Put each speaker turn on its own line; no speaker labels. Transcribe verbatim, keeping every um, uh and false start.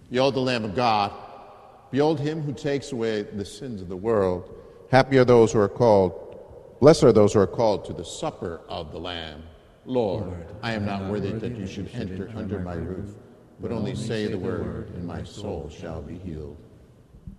Behold the Lamb of God. Behold him who takes away the sins of the world. Happy are those who are called, blessed are those who are called to the supper of the Lamb. Lord, Lord I am not worthy that you should enter under my roof, but only say the word, and my soul shall be healed.